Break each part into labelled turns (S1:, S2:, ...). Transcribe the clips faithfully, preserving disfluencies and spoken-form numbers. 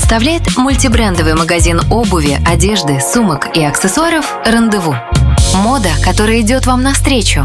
S1: представляет мультибрендовый магазин обуви, одежды, сумок и аксессуаров «Рандеву». Мода, которая идет вам навстречу.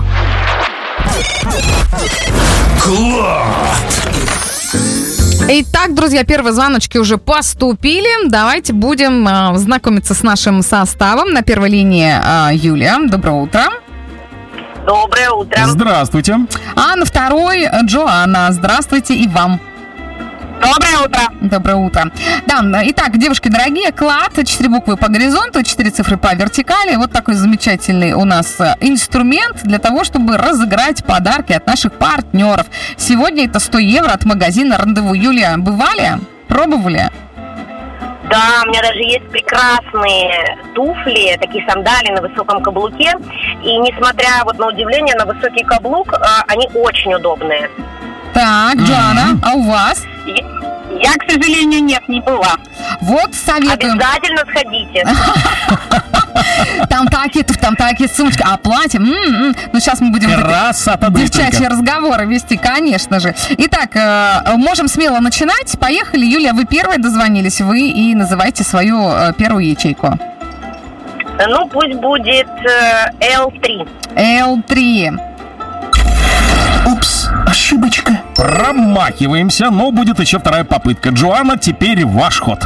S2: Клад!
S3: Итак, друзья, первые звоночки уже поступили. Давайте будем э, знакомиться с нашим составом. На первой линии э, Юлия. Доброе утро.
S4: Доброе утро.
S5: Здравствуйте.
S3: А на второй Джоанна. Здравствуйте и вам.
S4: Доброе утро.
S3: Доброе утро. Да, итак, девушки дорогие, клад, четыре буквы по горизонту, четыре цифры по вертикали. Вот такой замечательный у нас инструмент для того, чтобы разыграть подарки от наших партнеров. Сегодня это сто евро от магазина «Рандеву». Юлия, бывали? Пробовали?
S4: Да, у меня даже есть прекрасные туфли, такие сандали на высоком каблуке. И несмотря вот на удивление на высокий каблук, они очень удобные.
S3: Так, Джоанна, а у вас?
S4: Я, к сожалению, нет, не была.
S3: Вот советуем.
S4: Обязательно сходите.
S3: Там такие, там такие сумочки, а платье, м-м-м. Ну сейчас мы будем
S5: Красота,
S3: девчачьи разговоры вести, конечно же. Итак, э, можем смело начинать. Поехали, Юлия, вы первая дозвонились, вы и называйте свою э, первую ячейку.
S4: Ну, пусть будет э, эл три.
S3: эл три.
S2: Упс, ошибочка.
S5: Промахиваемся, но будет еще вторая попытка. Джоанна, теперь ваш ход.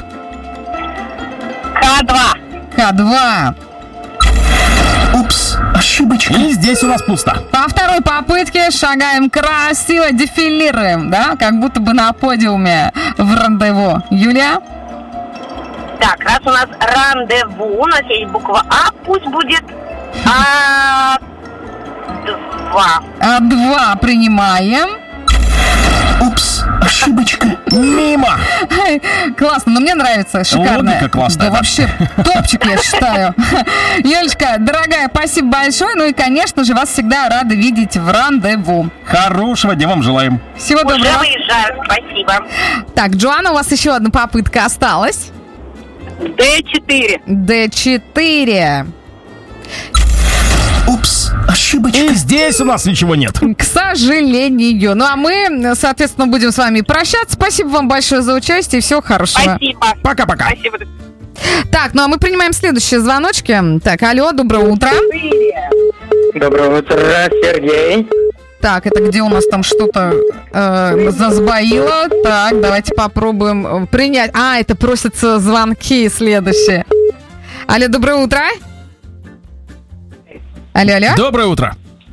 S4: ка два.
S3: ка два.
S2: Упс, ошибочка.
S5: И здесь у нас пусто.
S3: По второй попытке шагаем красиво, дефилируем, да, как будто бы на подиуме в «Рандеву». Юлия?
S4: Так, раз у нас «Рандеву», у нас есть буква А, пусть будет А два.
S3: А два принимаем.
S2: Упс, ошибочка.
S5: Мимо.
S3: Классно, но мне нравится, шикарно.
S5: Логика классная,
S3: Да,
S5: да.
S3: вообще топчик, я считаю. Юлечка, дорогая, спасибо большое. Ну и, конечно же, вас всегда рады видеть в «Рандеву».
S5: Хорошего дня вам желаем.
S3: Всего
S4: Уже
S3: доброго.
S4: выезжаю, спасибо.
S3: Так, Джоанна, у вас еще одна попытка осталась.
S4: дэ четыре.
S3: дэ четыре.
S2: Упс, ошибочка.
S5: И здесь у нас ничего нет.
S3: К сожалению. Ну а мы, соответственно, будем с вами прощаться. Спасибо вам большое за участие. Всего хорошего.
S4: Спасибо.
S5: Пока-пока.
S4: Спасибо.
S3: Так, ну а мы принимаем следующие звоночки. Так, алло, доброе утро.
S6: Доброе утро, Сергей.
S3: Так, это где у нас там что-то э, засбоило? Так, давайте попробуем принять. А, это просятся звонки следующие. Алло, доброе утро. Алло, алло.
S5: Доброе утро.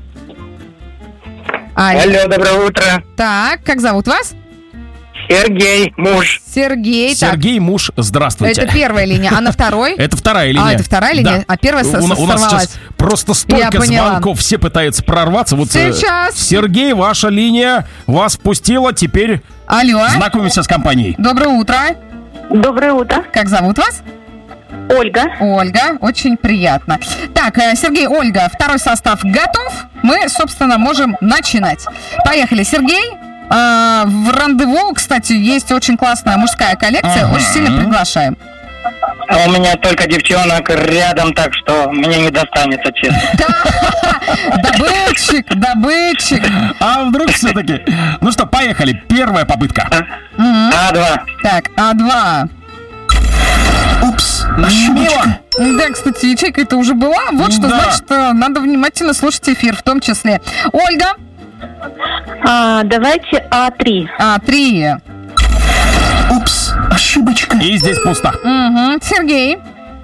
S3: Алло.
S6: Алло, доброе утро.
S3: Так, как зовут вас?
S6: Сергей, муж.
S3: Сергей.
S5: Сергей, муж,
S3: Так,
S5: здравствуйте.
S3: это первая линия, а на второй?
S5: Это вторая линия.
S3: А, это вторая линия?
S5: Да.
S3: А первая с-
S5: у, на- у нас
S3: сорвалась.
S5: сейчас просто
S3: Я
S5: столько
S3: поняла.
S5: звонков, все пытаются прорваться. Вот, э,
S3: Сейчас.
S5: Сергей, ваша линия вас впустила, теперь
S3: Алло.
S5: знакомимся с компанией.
S3: Доброе утро.
S4: Доброе утро.
S3: Как зовут вас?
S4: Ольга.
S3: Ольга, очень приятно. Так, э, Сергей, Ольга, второй состав готов. Мы, собственно, можем начинать. Поехали, Сергей. э, в «Рандеву», кстати, есть очень классная мужская коллекция.
S5: Ага.
S3: Очень сильно приглашаем.
S6: А у меня только девчонок рядом, так что мне не достанется, честно.
S3: Добытчик, добытчик.
S5: А вдруг все-таки? Ну что, поехали. Первая попытка.
S6: А два.
S3: Так, а два.
S2: Упс, ошибочка.
S3: Да, кстати, ячейка это уже была. Вот что
S5: Да.
S3: значит, э, надо внимательно слушать эфир, в том числе. Ольга.
S4: А, давайте А три.
S3: А, три.
S2: Упс, ошибочка.
S5: И здесь пусто.
S3: Угу. Сергей.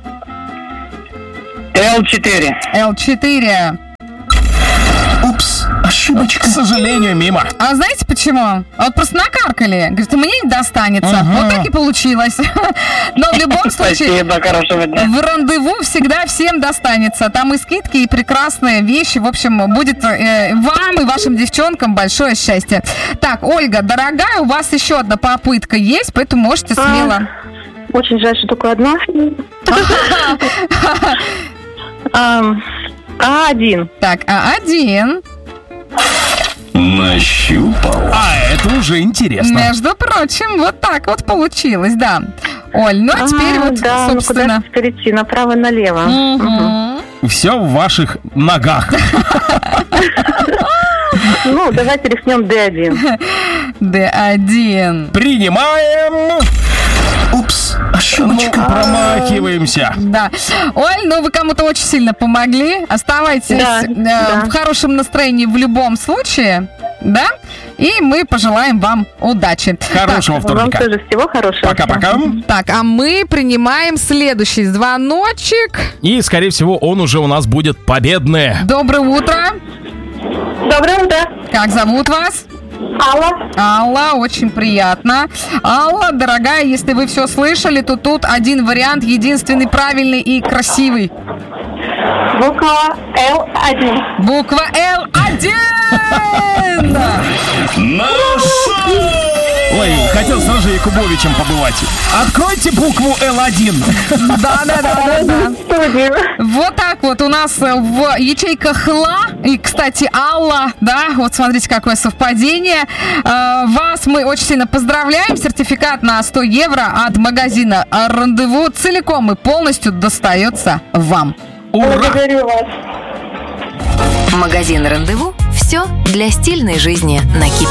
S6: эл четыре.
S3: эл четыре.
S2: Упс, ошибочка.
S5: К сожалению, мимо.
S3: А знаете почему? А вот просто накаркали. Говорит, мне не достанется.
S5: Ага.
S3: Вот так и получилось. Но в любом случае,
S6: Спасибо, хорошего дня.
S3: в «Рандеву» всегда всем достанется. Там и скидки, и прекрасные вещи. В общем, будет э, вам и вашим девчонкам большое счастье. Так, Ольга, дорогая, у вас еще одна попытка есть, поэтому можете смело.
S4: Очень жаль, что только одна. А один.
S3: Так, а один.
S2: Нащупал.
S5: А это уже интересно.
S3: Между прочим, вот так вот получилось, да. Оль, ну а теперь вот,
S4: да,
S3: собственно...
S4: ну куда перейти, направо-налево.
S3: Мгм.
S5: Все в ваших ногах.
S4: Ну, давайте рискнем дэ один.
S3: дэ один.
S5: Принимаем.
S2: Упс, ошибочка.
S5: Промахиваемся.
S3: Да. Оль, ну вы кому-то очень сильно помогли. Оставайтесь
S7: Да,
S3: э,
S7: да.
S3: в хорошем настроении в любом случае. Да? И мы пожелаем вам удачи.
S5: Хорошего
S7: Вам
S5: вторника.
S7: тоже всего хорошего.
S5: Пока-пока.
S3: Так, а мы принимаем следующий звоночек.
S5: И, скорее всего, он уже у нас будет победный.
S3: Доброе утро.
S7: Доброе утро.
S3: Как зовут вас?
S7: Алла.
S3: Алла, очень приятно. Алла, дорогая, если вы все слышали, то тут один вариант, единственный правильный и красивый.
S7: Буква Л один.
S3: Буква Л один.
S5: Ой, хотел сразу же Якубовичем побывать.
S2: Откройте букву Эл один.
S3: Да, да, да, да, да.
S7: Студию.
S3: Вот так вот у нас в ячейках Ла. И, кстати, Алла, да, вот смотрите, какое совпадение. Э, Вас мы очень сильно поздравляем. Сертификат на сто евро от магазина «Рандеву» целиком и полностью достается вам.
S5: Ура!
S7: Благодарю вас.
S1: Магазин «Рандеву» – все для стильной жизни на Кипре.